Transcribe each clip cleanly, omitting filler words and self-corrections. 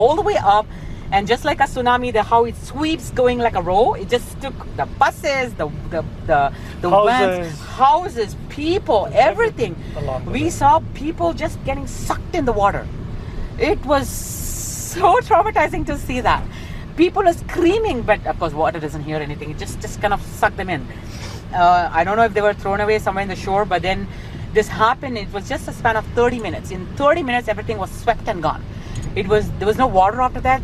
all the way up. And just like a tsunami, how it sweeps going like a row, it just took the buses, the vans, houses, people, everything. We saw people just getting sucked in the water. It was so traumatizing to see that. People are screaming, but of course water doesn't hear anything. It just kind of sucked them in. I don't know if they were thrown away somewhere in the shore, but then this happened. It was just a span of 30 minutes. In 30 minutes, everything was swept and gone. There was no water after that.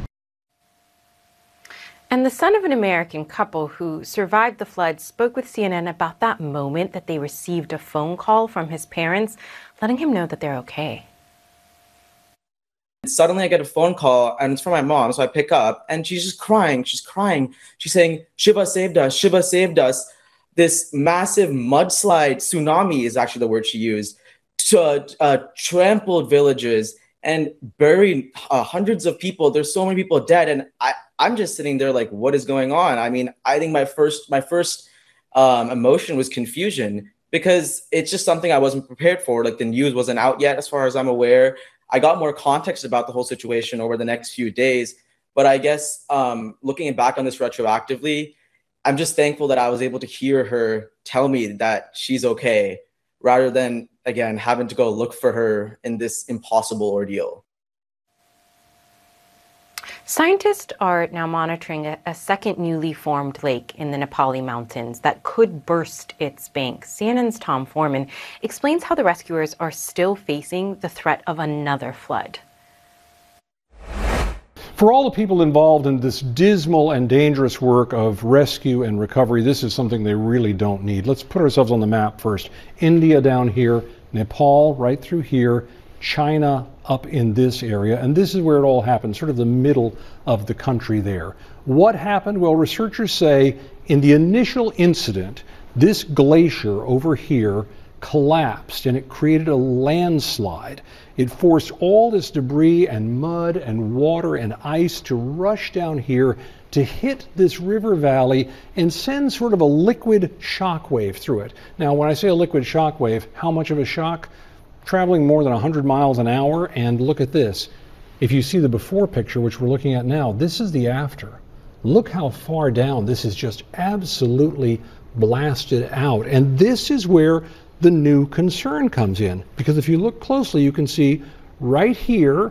And the son of an American couple who survived the flood spoke with CNN about that moment that they received a phone call from his parents, letting him know that they're okay. Suddenly I get a phone call and it's from my mom. So I pick up and she's just crying. She's crying. She's saying, Shiva saved us. Shiva saved us. This massive mudslide, tsunami is actually the word she used, trampled villages and buried hundreds of people. There's so many people dead. And I'm just sitting there like, what is going on? I mean, I think my first emotion was confusion because it's just something I wasn't prepared for. Like the news wasn't out yet, as far as I'm aware. I got more context about the whole situation over the next few days. But I guess looking back on this retroactively, I'm just thankful that I was able to hear her tell me that she's okay, rather than, again, having to go look for her in this impossible ordeal. Scientists are now monitoring a second newly formed lake in the Nepali mountains that could burst its banks. CNN's Tom Foreman explains how the rescuers are still facing the threat of another flood. For all the people involved in this dismal and dangerous work of rescue and recovery, this is something they really don't need. Let's put ourselves on the map first. India down here, Nepal right through here, China up in this area, and this is where it all happened, sort of the middle of the country there. What happened? Well, researchers say in the initial incident, this glacier over here collapsed and it created a landslide. It forced all this debris and mud and water and ice to rush down here to hit this river valley and send sort of a liquid shock wave through it. Now, when I say a liquid shock wave, how much of a shock? Traveling more than 100 miles an hour, and look at this. If you see the before picture, which we're looking at now, this is the after. Look how far down this is just absolutely blasted out. And this is where the new concern comes in. Because if you look closely, you can see right here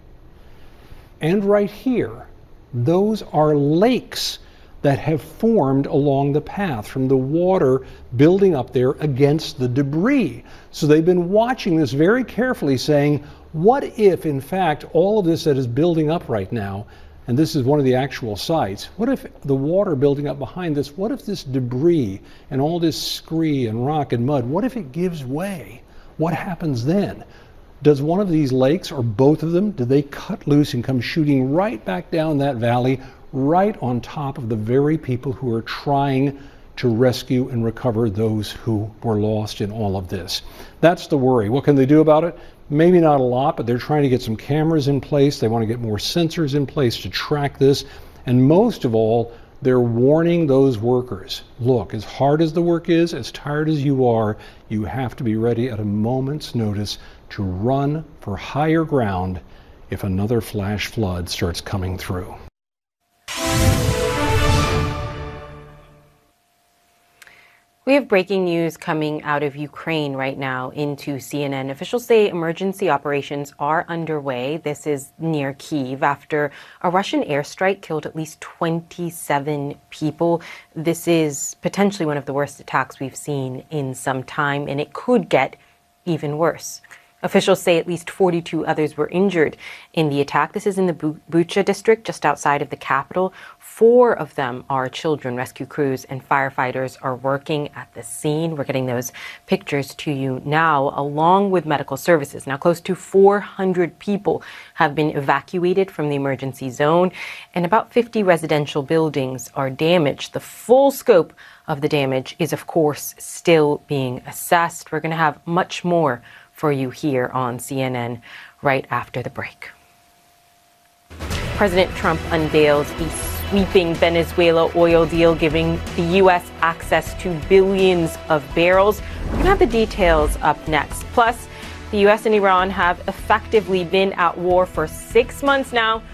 and right here, those are lakes that have formed along the path from the water building up there against the debris. So they've been watching this very carefully, saying, what if, in fact, all of this that is building up right now, and this is one of the actual sites, what if the water building up behind this, what if this debris and all this scree and rock and mud, what if it gives way? What happens then? Does one of these lakes, or both of them, do they cut loose and come shooting right back down that valley, right on top of the very people who are trying to rescue and recover those who were lost in all of this? That's the worry. What can they do about it? Maybe not a lot, but they're trying to get some cameras in place. They want to get more sensors in place to track this. And most of all, they're warning those workers. Look, as hard as the work is, as tired as you are, you have to be ready at a moment's notice to run for higher ground if another flash flood starts coming through. We have breaking news coming out of Ukraine right now into CNN. Officials say emergency operations are underway. This is near Kyiv after a Russian airstrike killed at least 27 people. This is potentially one of the worst attacks we've seen in some time, and it could get even worse. Officials say at least 42 others were injured in the attack. This is in the Bucha district, just outside of the capital. 4 of them are children. Rescue crews and firefighters are working at the scene. We're getting those pictures to you now, along with medical services. Now, close to 400 people have been evacuated from the emergency zone, and about 50 residential buildings are damaged. The full scope of the damage is, of course, still being assessed. We're going to have much more for you here on CNN right after the break. President Trump unveils a sweeping Venezuela oil deal giving the U.S. access to billions of barrels. We're going to have the details up next. Plus, the U.S. and Iran have effectively been at war for 6 months now.